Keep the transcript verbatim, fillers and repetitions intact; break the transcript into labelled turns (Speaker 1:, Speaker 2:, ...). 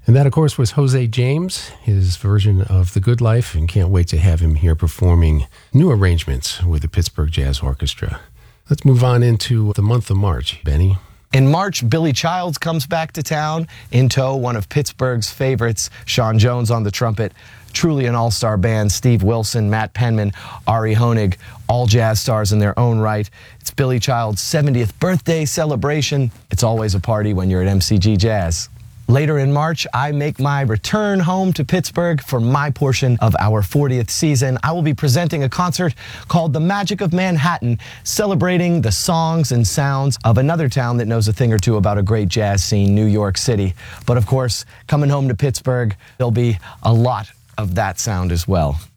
Speaker 1: And that, of course, was Jose James, his version of The Good Life, and can't wait to have him here performing new arrangements with the Pittsburgh Jazz Orchestra. Let's move on into the month of March. Benny?
Speaker 2: In March, Billy Childs comes back to town. In tow, one of Pittsburgh's favorites, Sean Jones on the trumpet. Truly an all-star band. Steve Wilson, Matt Penman, Ari Honig, all jazz stars in their own right. It's Billy Childs' seventieth birthday celebration. It's always a party when you're at M C G Jazz. Later in March, I make my return home to Pittsburgh for my portion of our fortieth season. I will be presenting a concert called The Magic of Manhattan, celebrating the songs and sounds of another town that knows a thing or two about a great jazz scene, New York City. But of course, coming home to Pittsburgh, there'll be a lot of that sound as well.